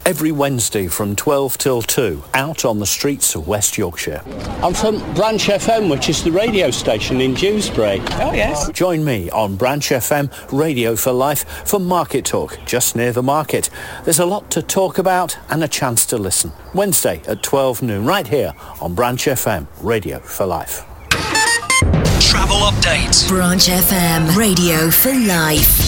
every Wednesday from 12 till 2, out on the streets of West Yorkshire. I'm from Branch FM, which is the radio station in Dewsbury. Oh, yes. Join me on Branch FM Radio for Life for Market Talk, just near the market. There's a lot to talk about and a chance to listen. Wednesday at 12 noon, right here on Branch FM Radio for Life. Travel update. Branch FM Radio for Life.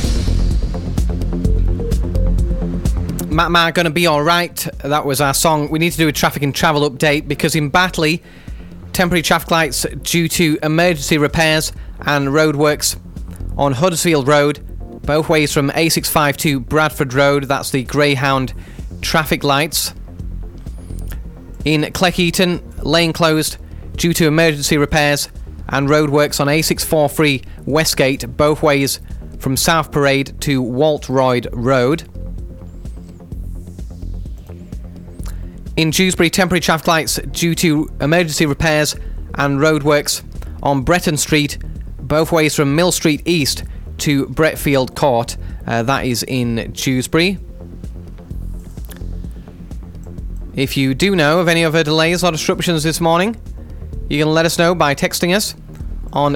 Matt gonna be alright. That was our song. We need to do a traffic and travel update because in Batley, temporary traffic lights due to emergency repairs and roadworks on Huddersfield Road, both ways from A652 Bradford Road. That's the Greyhound traffic lights. In Cleckheaton, lane closed due to emergency repairs and roadworks on A643 Westgate, both ways from South Parade to Waltroyd Road. In Dewsbury, temporary traffic lights due to emergency repairs and roadworks on Bretton Street, both ways from Mill Street East to Bretfield Court. That is in Dewsbury. If you do know of any other delays or disruptions this morning, you can let us know by texting us on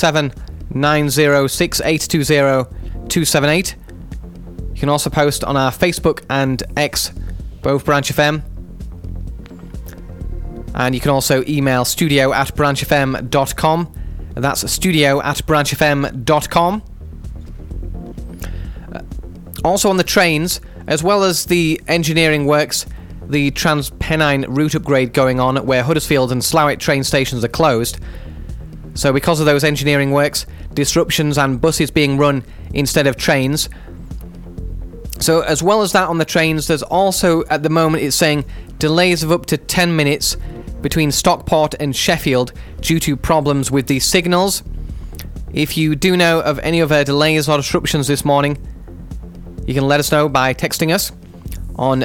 07906820278. You can also post on our Facebook and X, both Branch FM. And you can also email studio@branchfm.com. That's studio@branchfm.com. Also on the trains, as well as the engineering works, the Transpennine route upgrade going on where Huddersfield and Slough train stations are closed. So because of those engineering works, disruptions and buses being run instead of trains. So as well as that on the trains, there's also, at the moment, it's saying delays of up to 10 minutes between Stockport and Sheffield due to problems with the signals. If you do know of any other delays or disruptions this morning, you can let us know by texting us on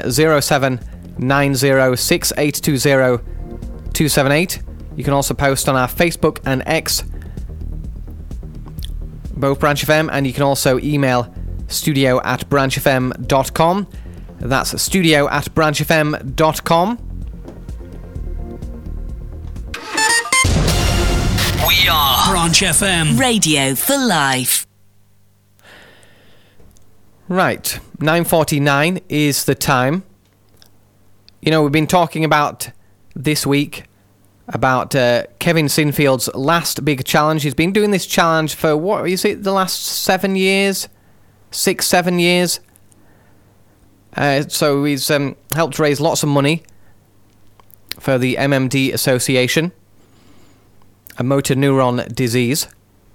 07906820278. You can also post on our Facebook and X, both Branch FM, and you can also email studio@branchfm.com. That's studio@branchfm.com. We are Branch FM Radio for Life. Right, 9:49 is the time. You know, we've been talking about this week about Kevin Sinfield's last big challenge. He's been doing this challenge for, what is it, the last 7 years? 6-7 years. So he's helped raise lots of money for the MMD Association, a motor neuron disease.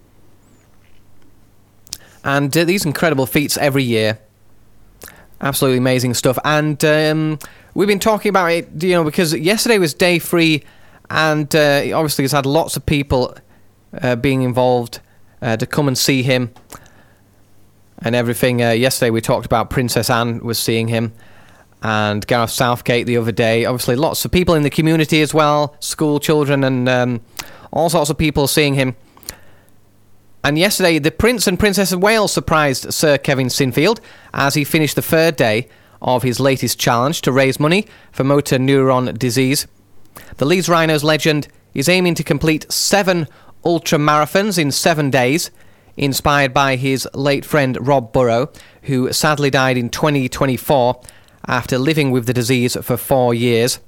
And these incredible feats every year. Absolutely amazing stuff. And we've been talking about it, you know, because yesterday was day 3, and obviously he's had lots of people being involved to come and see him and everything. Yesterday we talked about Princess Anne was seeing him, and Gareth Southgate the other day. Obviously lots of people in the community as well, school children and all sorts of people seeing him. And yesterday, the Prince and Princess of Wales surprised Sir Kevin Sinfield as he finished the 3rd day of his latest challenge to raise money for motor neuron disease. The Leeds Rhinos legend is aiming to complete 7 ultra-marathons in 7 days, inspired by his late friend Rob Burrow, who sadly died in 2024 after living with the disease for 4 years.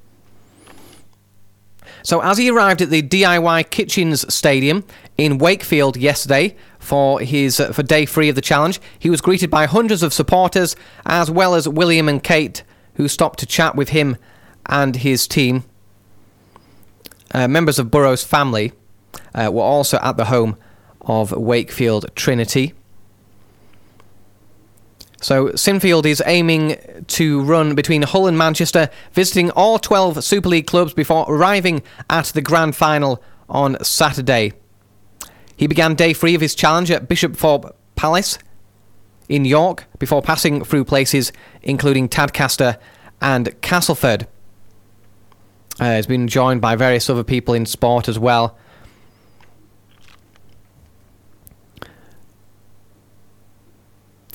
So as he arrived at the DIY Kitchens Stadium in Wakefield yesterday for day 3 of the challenge, he was greeted by hundreds of supporters, as well as William and Kate, who stopped to chat with him and his team. Members of Burrow's family were also at the home of Wakefield Trinity. So Sinfield is aiming to run between Hull and Manchester, visiting all 12 Super League clubs before arriving at the grand final on Saturday. He began day 3 of his challenge at Bishopthorpe Palace in York before passing through places including Tadcaster and Castleford. He's been joined by various other people in sport as well.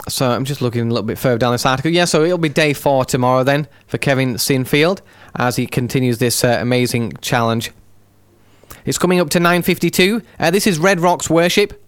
So I'm just looking a little bit further down this article. Yeah, so it'll be day 4 tomorrow then for Kevin Sinfield as he continues this amazing challenge. It's coming up to 9:52. This is Red Rocks Worship.